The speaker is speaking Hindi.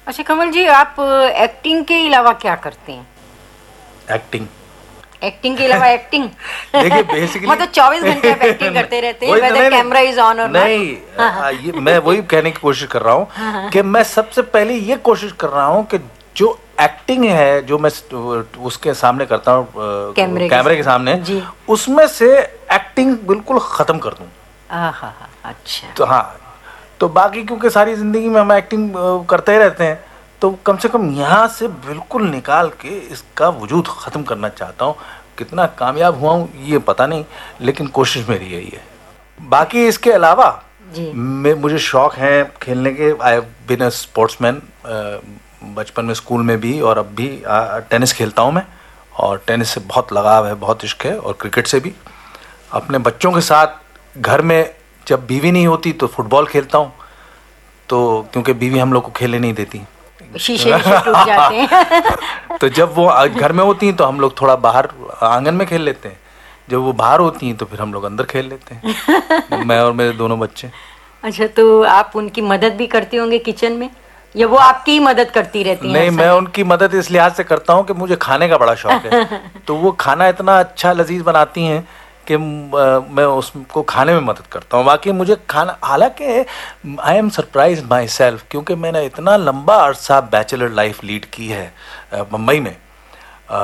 अच्छा कमल जी, आप एक्टिंग के अलावा क्या करते हैं? एक्टिंग एक्टिंग के अलावा एक्टिंग? देखिए बेसिकली मतलब 24 घंटे आप एक्टिंग करते रहते हैं, वही तो वेदर कैमरा इज ऑन और नहीं, ये मैं वही कहने की कोशिश कर रहा हूँ कि मैं सबसे पहले ये कोशिश कर रहा हूँ कि जो एक्टिंग है जो मैं उसके सामने करता हूँ, कैमरे के सामने जी, उसमें से एक्टिंग बिल्कुल खत्म कर दूं। अच्छा। तो हाँ, तो बाकी क्योंकि सारी जिंदगी में हम एक्टिंग करते ही रहते हैं, तो कम से कम यहाँ से बिल्कुल निकाल के इसका वजूद ख़त्म करना चाहता हूँ। कितना कामयाब हुआ हूँ ये पता नहीं, लेकिन कोशिश मेरी यही है। बाकी इसके अलावा मुझे शौक़ है खेलने के। I have been a sportsman, बचपन में स्कूल में भी और अब भी टेनिस खेलता हूँ मैं, और टेनिस से बहुत लगाव है, बहुत इश्क है, और क्रिकेट से भी। अपने बच्चों के साथ घर में जब बीवी नहीं होती तो फुटबॉल खेलता हूँ, तो क्योंकि बीवी हम लोग को खेलने नहीं देती, शीशे टूट जाते हैं। तो जब वो घर में होती हैं तो हम लोग थोड़ा बाहर आंगन में खेल लेते हैं, जब वो बाहर होती हैं तो फिर हम लोग अंदर खेल लेते हैं, मैं और मेरे दोनों बच्चे। अच्छा, तो आप उनकी मदद भी करते होंगे किचन में, या वो आपकी ही मदद करती रहती हैं? नहीं, मैं उनकी मदद इस लिहाज से करता हूँ कि मुझे खाने का बड़ा शौक है, तो वो खाना इतना अच्छा लजीज बनाती हैं कि मैं उसको खाने में मदद करता हूँ। बाकी मुझे खाना, हालांकि I am surprise my self, क्योंकि मैंने इतना लंबा अरसा बैचलर लाइफ लीड की है मुंबई में,